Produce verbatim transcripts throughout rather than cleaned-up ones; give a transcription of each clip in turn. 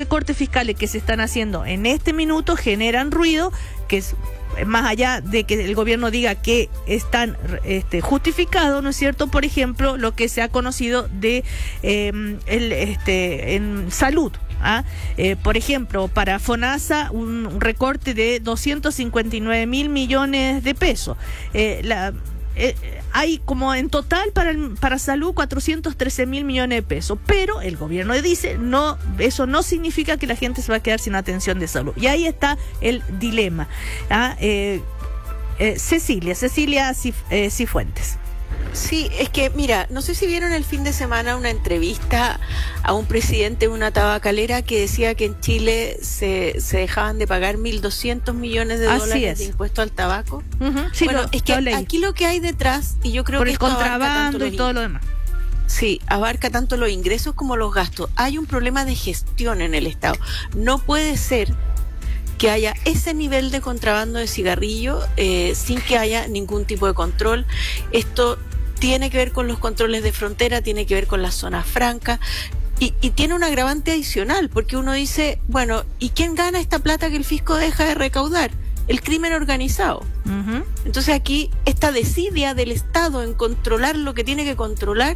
recortes fiscales que se están haciendo en este minuto generan ruido, que es más allá de que el gobierno diga que están este, justificados, ¿no es cierto? Por ejemplo, lo que se ha conocido de eh, el, este, en salud. ¿Ah? Eh, por ejemplo, para FONASA un, un recorte de doscientos cincuenta y nueve mil millones de pesos. Eh, la, eh, hay como en total para, el, para salud cuatrocientos trece mil millones de pesos, pero el gobierno dice, no, eso no significa que la gente se va a quedar sin atención de salud. Y ahí está el dilema. ¿Ah? Eh, eh, Cecilia, Cecilia Cif, eh, Cifuentes. Sí, es que, mira, no sé si vieron el fin de semana una entrevista a un presidente de una tabacalera que decía que en Chile se, se dejaban de pagar mil doscientos millones de Así dólares es. de impuesto al tabaco. Uh-huh. Sí, bueno, lo, es que lo aquí lo que hay detrás, y yo creo por que el esto contrabando y todo lo demás. Sí, abarca tanto los ingresos como los gastos. Hay un problema de gestión en el Estado. No puede ser que haya ese nivel de contrabando de cigarrillo eh, sin que haya ningún tipo de control. Esto tiene que ver con los controles de frontera, tiene que ver con las zonas francas y, y tiene un agravante adicional, porque uno dice, bueno, ¿y quién gana esta plata que el fisco deja de recaudar? El crimen organizado. Uh-huh. Entonces aquí esta desidia del Estado en controlar lo que tiene que controlar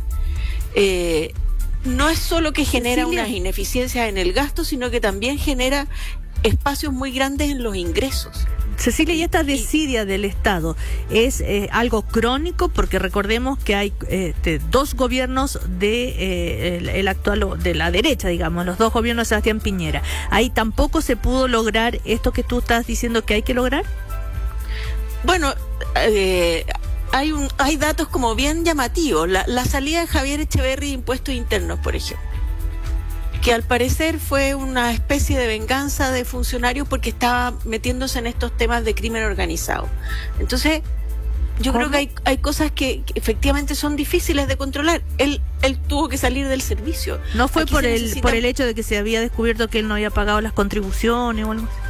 eh, no es solo que genera Cecilia. unas ineficiencias en el gasto, sino que también genera espacios muy grandes en los ingresos. Cecilia, y esta desidia del Estado es eh, algo crónico, porque recordemos que hay este, dos gobiernos de eh, el, el actual de la derecha, digamos, los dos gobiernos de Sebastián Piñera. Ahí tampoco se pudo lograr esto que tú estás diciendo que hay que lograr. Bueno, eh, hay un hay datos como bien llamativos. La, la salida de Javier Echeverri de impuestos internos, por ejemplo, que al parecer fue una especie de venganza de funcionarios porque estaba metiéndose en estos temas de crimen organizado. Entonces, yo ¿Cómo? creo que hay, hay cosas que, que efectivamente son difíciles de controlar. Él él tuvo que salir del servicio. ¿No fue Aquí por el necesita... por el hecho de que se había descubierto que él no había pagado las contribuciones o algo así?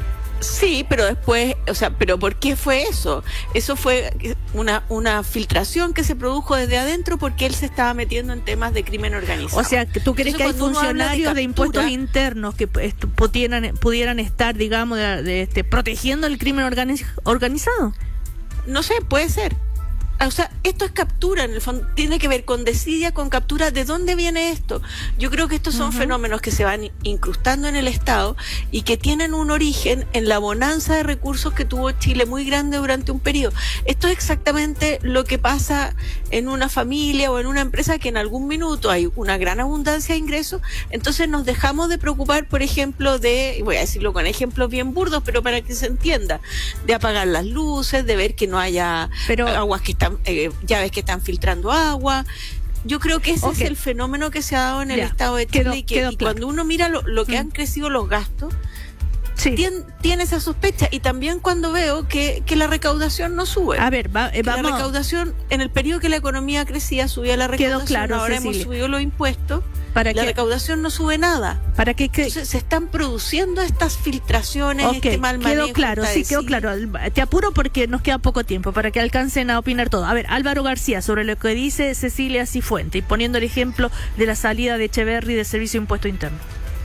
Sí, pero después, o sea, pero ¿por qué fue eso? Eso fue una una filtración que se produjo desde adentro porque él se estaba metiendo en temas de crimen organizado. O sea, ¿tú crees Entonces, que hay funcionarios de, de, captura, de impuestos internos que estu, pudieran, pudieran estar, digamos, de, de, este, protegiendo el crimen organiz, organizado? No sé, puede ser. O sea, esto es captura, en el fondo, tiene que ver con desidia, con captura. ¿De dónde viene esto? Yo creo que estos son uh-huh. fenómenos que se van incrustando en el Estado y que tienen un origen en la bonanza de recursos que tuvo Chile muy grande durante un periodo. Esto es exactamente lo que pasa en una familia o en una empresa, que en algún minuto hay una gran abundancia de ingresos, entonces nos dejamos de preocupar, por ejemplo, de, voy a decirlo con ejemplos bien burdos, pero para que se entienda, de apagar las luces, de ver que no haya pero, aguas que están Eh, llaves que están filtrando agua. Yo creo que ese okay. es el fenómeno que se ha dado en el ya, Estado de Chile, quedó, y que y claro. cuando uno mira lo, lo que mm. han crecido los gastos, sí. tiene, tiene esa sospecha. Y también cuando veo que, que la recaudación no sube. A ver, va, eh, vamos. La recaudación, en el periodo que la economía crecía, subía la recaudación. Quedó claro, ahora Cecilia. hemos subido los impuestos. ¿Para la qué? recaudación no sube nada. ¿Para qué? qué? Entonces se están produciendo estas filtraciones, okay. este mal manejo. Quedó claro, sí, quedó claro. Te apuro porque nos queda poco tiempo para que alcancen a opinar todo. A ver, Álvaro García, sobre lo que dice Cecilia Cifuentes, y poniendo el ejemplo de la salida de Echeverri del Servicio de Impuesto Interno.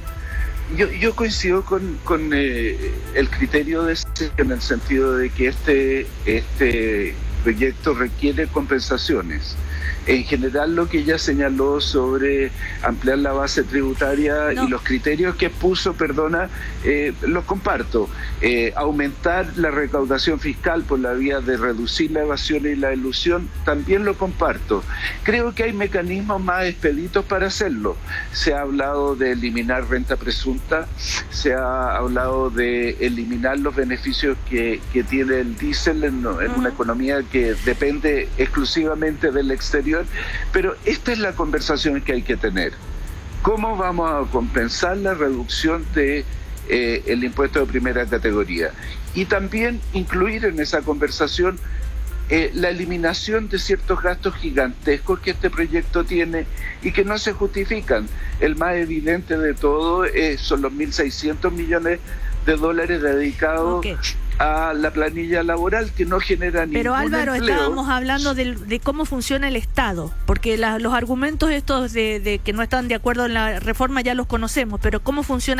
Yo, yo coincido con, con eh, el criterio de en el sentido de que este, este proyecto requiere compensaciones. En general, lo que ella señaló sobre ampliar la base tributaria no. y los criterios que puso, perdona, eh, los comparto. Eh, aumentar la recaudación fiscal por la vía de reducir la evasión y la elusión, también lo comparto. Creo que hay mecanismos más expeditos para hacerlo. Se ha hablado de eliminar renta presunta, se ha hablado de eliminar los beneficios que, que tiene el diésel en, en uh-huh. una economía que depende exclusivamente del exterior. Pero esta es la conversación que hay que tener. ¿Cómo vamos a compensar la reducción de eh, el impuesto de primera categoría? Y también incluir en esa conversación eh, la eliminación de ciertos gastos gigantescos que este proyecto tiene y que no se justifican. El más evidente de todo eh, son los mil seiscientos millones de dólares dedicados okay. a la planilla laboral, que no genera ningún Pero Álvaro, empleo. Estábamos hablando de, de cómo funciona el Estado, porque la, los argumentos estos de, de que no están de acuerdo en la reforma ya los conocemos, pero cómo funciona